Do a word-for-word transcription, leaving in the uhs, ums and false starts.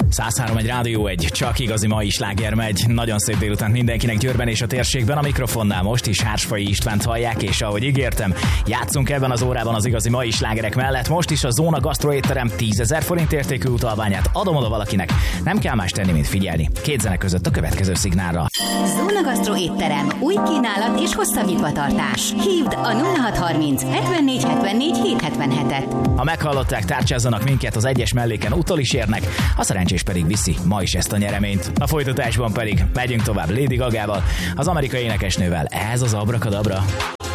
száz három egy Rádió egy, csak igazi mai sláger megy. Nagyon szép délután mindenkinek Győrben és a térségben. A mikrofonnál most is Hársfai Istvánt hallják, és ahogy ígértem, játszunk ebben az órában az igazi mai slágerek mellett. Most is a Zóna Gastro étterem tízezer forint értékű utalványát adom oda valakinek. Nem kell más tenni, mint figyelni. Két zene között a következő szignálra. Zóna Gastro étterem, új kínálat és hosszabbítva tartás. Hívd a nulla hat harminc hetvennégy hetvennégy hétszázhetvenhetet. Ha meghallották, tárcsázzanak minket, az egyes melléken utol is érnek, a szerencsés pedig viszi ma is ezt a nyereményt. A folytatásban pedig megyünk tovább Lady Gagával, az amerikai énekesnővel. Ez az Abracadabra.